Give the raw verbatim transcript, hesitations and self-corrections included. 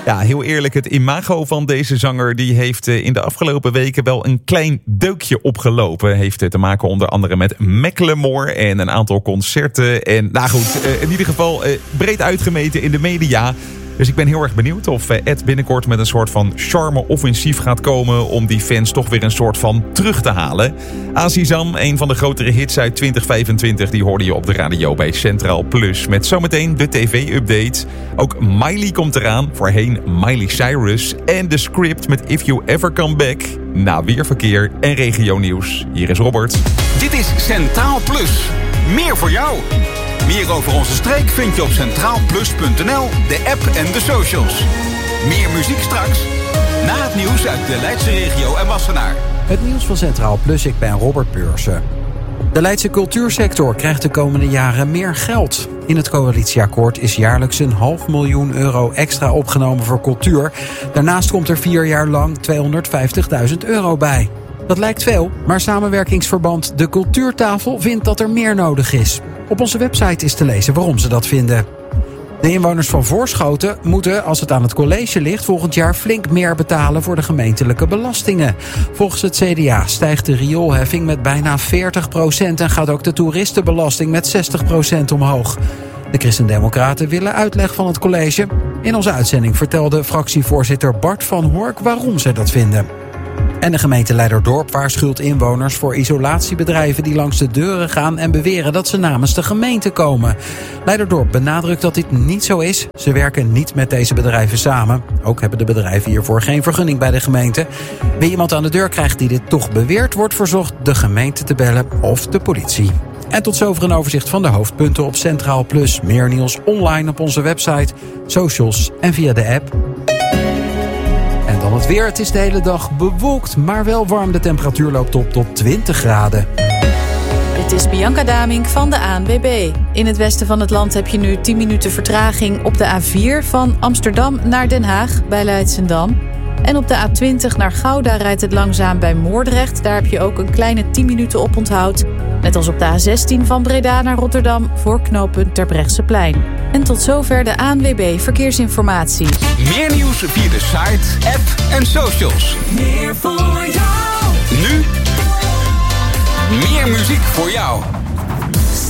Ja, heel eerlijk, het imago van deze zanger die heeft in de afgelopen weken wel een klein deukje opgelopen. Heeft te maken onder andere met Macklemore en een aantal concerten. En nou goed, in ieder geval breed uitgemeten in de media. Dus ik ben heel erg benieuwd of Ed binnenkort met een soort van charme-offensief gaat komen om die fans toch weer een soort van terug te halen. Azizam, een van de grotere hits uit twintig vijfentwintig, die hoorde je op de radio bij Centraal Plus. Met zometeen de tv-update. Ook Miley komt eraan, voorheen Miley Cyrus. En de script met If You Ever Come Back. Na weerverkeer en regionieuws. Hier is Robert. Dit is Centraal Plus. Meer voor jou. Meer over onze streek vind je op centraal plus punt n l, de app en de socials. Meer muziek straks, na het nieuws uit de Leidse regio en Wassenaar. Het nieuws van Centraal Plus, ik ben Robert Beursen. De Leidse cultuursector krijgt de komende jaren meer geld. In het coalitieakkoord is jaarlijks een half miljoen euro extra opgenomen voor cultuur. Daarnaast komt er vier jaar lang tweehonderdvijftigduizend euro bij. Dat lijkt veel, maar samenwerkingsverband De Cultuurtafel vindt dat er meer nodig is. Op onze website is te lezen waarom ze dat vinden. De inwoners van Voorschoten moeten, als het aan het college ligt, volgend jaar flink meer betalen voor de gemeentelijke belastingen. Volgens het C D A stijgt de rioolheffing met bijna veertig procent en gaat ook de toeristenbelasting met zestig procent omhoog. De Christen-Democraten willen uitleg van het college. In onze uitzending vertelde fractievoorzitter Bart van Hork waarom zij dat vinden. En de gemeente Leiderdorp waarschuwt inwoners voor isolatiebedrijven die langs de deuren gaan en beweren dat ze namens de gemeente komen. Leiderdorp benadrukt dat dit niet zo is. Ze werken niet met deze bedrijven samen. Ook hebben de bedrijven hiervoor geen vergunning bij de gemeente. Wie iemand aan de deur krijgt die dit toch beweert, wordt verzocht de gemeente te bellen of de politie. En tot zover een overzicht van de hoofdpunten op Centraal Plus. Meer nieuws online op onze website, socials en via de app. En dan het weer. Het is de hele dag bewolkt, maar wel warm. De temperatuur loopt op tot twintig graden. Dit is Bianca Damink van de A N W B. In het westen van het land heb je nu tien minuten vertraging op de A vier... van Amsterdam naar Den Haag bij Leidschendam. En op de A twintig naar Gouda rijdt het langzaam bij Moordrecht. Daar heb je ook een kleine tien minuten op onthoud. Net als op de A zestien van Breda naar Rotterdam voor knooppunt Terbrechtseplein. En tot zover de A N W B Verkeersinformatie. Meer nieuws via de site, app en socials. Meer voor jou. Nu, meer muziek voor jou.